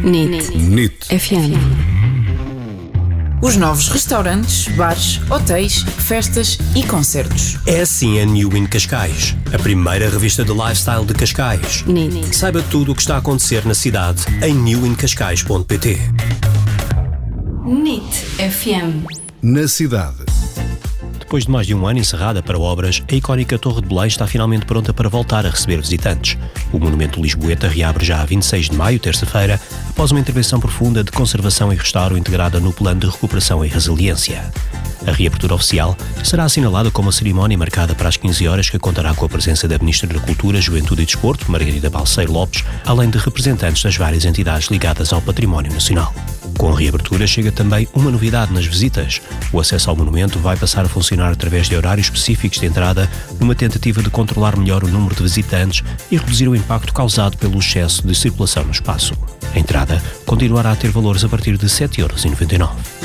NIT FM. Os novos restaurantes, bares, hotéis, festas e concertos. É assim a New in Cascais, a primeira revista de lifestyle de Cascais. NIT. Saiba tudo o que está a acontecer na cidade em newincascais.pt. NIT FM. Na cidade. Depois de mais de um ano encerrada para obras, a icónica Torre de Belém está finalmente pronta para voltar a receber visitantes. O monumento lisboeta reabre já a 26 de maio, terça-feira, após uma intervenção profunda de conservação e restauro integrada no Plano de Recuperação e Resiliência. A reabertura oficial será assinalada com uma cerimónia marcada para as 15 horas que contará com a presença da Ministra da Cultura, Juventude e Desporto, Margarida Balseiro Lopes, além de representantes das várias entidades ligadas ao património nacional. Com a reabertura chega também uma novidade nas visitas. O acesso ao monumento vai passar a funcionar através de horários específicos de entrada, numa tentativa de controlar melhor o número de visitantes e reduzir o impacto causado pelo excesso de circulação no espaço. A entrada continuará a ter valores a partir de 7,99 €.